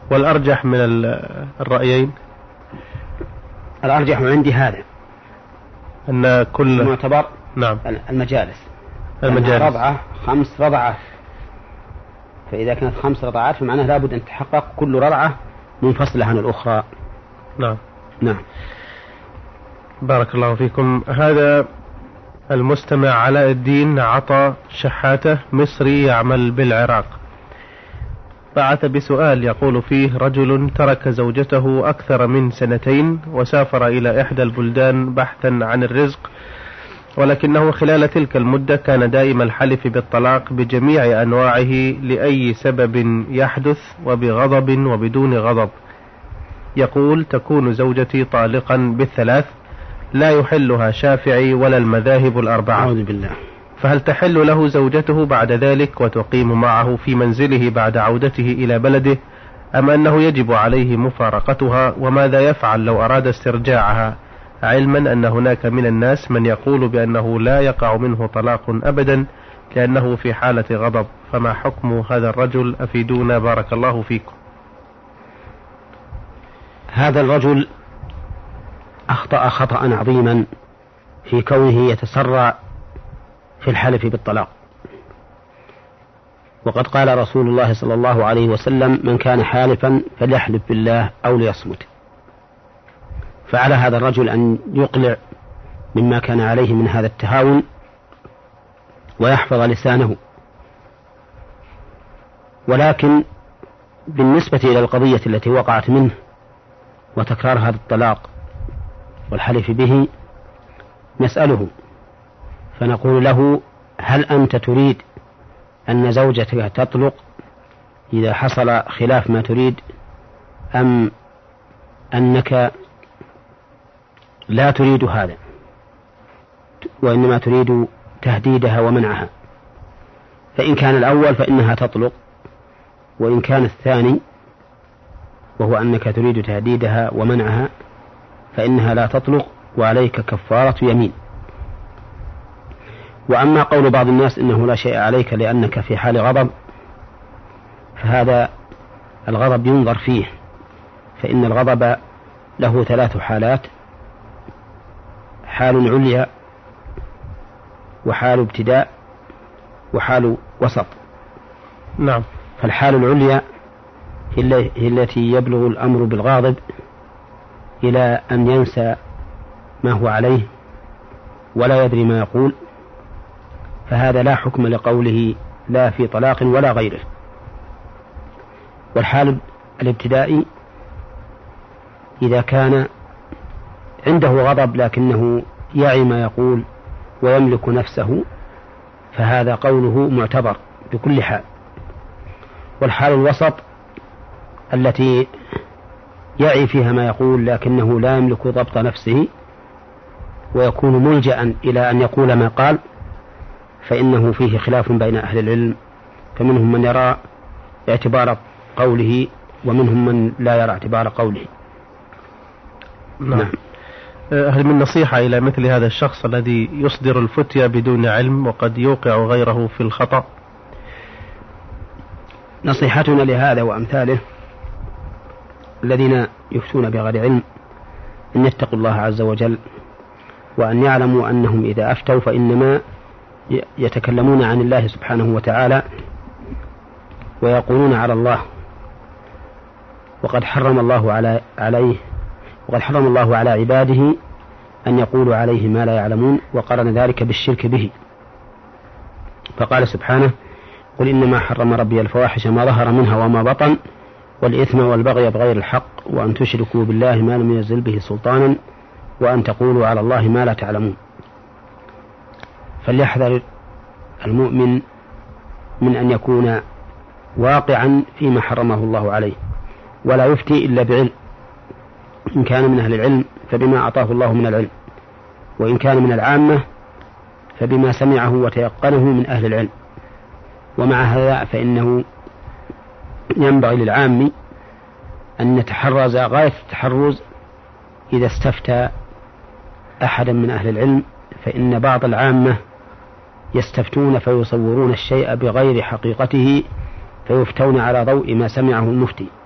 والأرجح من الرأيين؟ الأرجح عندي هذا، أن كل معتبر نعم المجالس رضعة 5 رضعات، فإذا كانت 5 رضعات فمعناه لابد أن تتحقق كل رضعة منفصلة عن الأخرى. نعم. بارك الله فيكم. هذا المستمع علاء الدين عطا شحاتة مصري يعمل بالعراق بعث بسؤال يقول فيه: رجل ترك زوجته أكثر من 2 وسافر إلى إحدى البلدان بحثا عن الرزق، ولكنه خلال تلك المدة كان دائم الحلف بالطلاق بجميع أنواعه لأي سبب يحدث، وبغضب وبدون غضب. يقول: تكون زوجتي طالقا ب3 لا يحلها شافعي ولا المذاهب ال4. أعوذ بالله. فهل تحل له زوجته بعد ذلك وتقيم معه في منزله بعد عودته إلى بلده، أم أنه يجب عليه مفارقتها؟ وماذا يفعل لو أراد استرجاعها، علما أن هناك من الناس من يقول بأنه لا يقع منه طلاق أبدا لأنه في حالة غضب؟ فما حكم هذا الرجل؟ أفيدونا بارك الله فيكم. هذا الرجل أخطأ خطأ عظيما في كونه يتسرع في الحلف بالطلاق، وقد قال رسول الله صلى الله عليه وسلم: من كان حالفا فليحلف بالله أو ليصمت. فعلى هذا الرجل أن يقلع مما كان عليه من هذا التهاون ويحفظ لسانه. ولكن بالنسبة إلى القضية التي وقعت منه وتكرار هذا الطلاق والحلف به، نسأله فنقول له: هل أنت تريد أن زوجتك تطلق إذا حصل خلاف ما تريد، أم أنك لا تريد هذا وإنما تريد تهديدها ومنعها؟ فإن كان الأول فإنها تطلق، وإن كان الثاني وهو أنك تريد تهديدها ومنعها فإنها لا تطلق وعليك كفارة يمين. وأما قول بعض الناس إنه لا شيء عليك لأنك في حال غضب، فهذا الغضب ينظر فيه، فإن الغضب له 3 حالات: حال عليا، وحال ابتداء، وحال وسط. نعم. فالحال العليا هي التي يبلغ الأمر بالغاضب إلى أن ينسى ما هو عليه ولا يدري ما يقول، فهذا لا حكم لقوله لا في طلاق ولا غيره. والحال الابتدائي إذا كان عنده غضب لكنه يعي ما يقول ويملك نفسه، فهذا قوله معتبر بكل حال. والحال الوسط التي يعي فيها ما يقول لكنه لا يملك ضبط نفسه ويكون ملجأ إلى أن يقول ما قال، فإنه فيه خلاف بين أهل العلم، فمنهم من يرى اعتبار قوله ومنهم من لا يرى اعتبار قوله. نعم. هل من نصيحة إلى مثل هذا الشخص الذي يصدر الفتية بدون علم وقد يوقع غيره في الخطأ؟ نصيحتنا لهذا وأمثاله الذين يفتون بغير علم أن يتقوا الله عز وجل، وأن يعلموا أنهم إذا أفتوا فإنما يتكلمون عن الله سبحانه وتعالى ويقولون على الله، وقد حرم الله على عباده أن يقولوا عليه ما لا يعلمون، وقرن ذلك بالشرك به. فقال سبحانه: قل إنما حرم ربي الفواحش ما ظهر منها وما بطن والإثم والبغي بغير الحق وأن تشركوا بالله ما لم ينزل به سلطانا وأن تقولوا على الله ما لا تعلمون. فليحذر المؤمن من أن يكون واقعا فيما حرمه الله عليه، ولا يفتي إلا بعلم، إن كان من أهل العلم فبما أعطاه الله من العلم، وإن كان من العامة فبما سمعه وتيقنه من أهل العلم. ومع هذا فإنه ينبغي للعام أن يتحرز غاية التحرز إذا استفتى أحدا من أهل العلم، فإن بعض العامة يستفتون فيصورون الشيء بغير حقيقته فيفتون على ضوء ما سمعه المفتي.